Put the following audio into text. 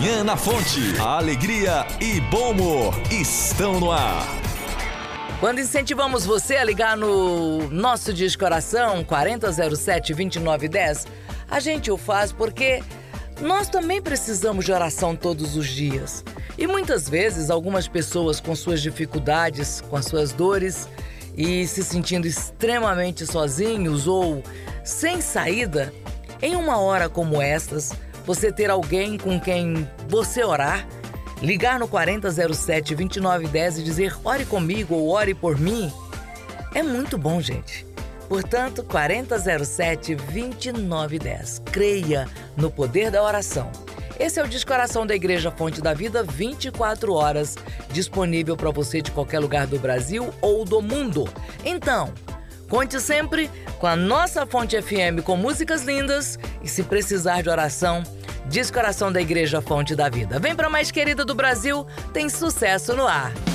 Manhã na Fonte. A alegria e bom humor estão no ar. Quando incentivamos você a ligar no nosso Diz Coração 4007-2910, a gente o faz porque nós também precisamos de oração todos os dias. E muitas vezes algumas pessoas com suas dificuldades, com as suas dores e se sentindo extremamente sozinhos ou sem saída, em uma hora como estas, você ter alguém com quem você orar, ligar no 4007-2910 e dizer ore comigo ou ore por mim, é muito bom, gente. Portanto, 4007-2910. Creia no poder da oração. Esse é o Diz Coração da Igreja Fonte da Vida, 24 horas, disponível para você de qualquer lugar do Brasil ou do mundo. Então, conte sempre com a nossa Fonte FM com músicas lindas e se precisar de oração, Diz Coração da Igreja Fonte da Vida. Vem para mais querida do Brasil, tem sucesso no ar.